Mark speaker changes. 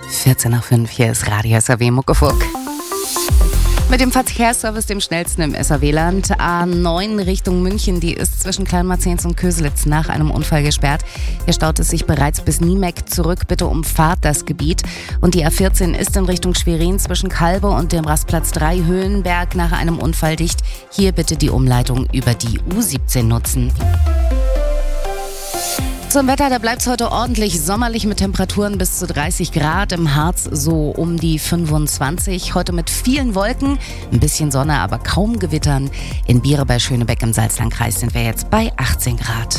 Speaker 1: 14:05 hier ist Radio SAW Muckefuck. Mit dem Verkehrsservice, dem schnellsten im SAW-Land. A9 Richtung München, die ist zwischen Kleinmarzens und Köselitz nach einem Unfall gesperrt. Hier staut es sich bereits bis Niemeck zurück. Bitte umfahrt das Gebiet. Und die A14 ist in Richtung Schwerin zwischen Kalbe und dem Rastplatz 3 Höhenberg nach einem Unfall dicht. Hier bitte die Umleitung über die U17 nutzen. Zum Wetter, da bleibt es heute ordentlich sommerlich mit Temperaturen bis zu 30 Grad, im Harz so um die 25. Heute mit vielen Wolken, ein bisschen Sonne, aber kaum Gewittern. In Biere bei Schönebeck im Salzlandkreis sind wir jetzt bei 18 Grad.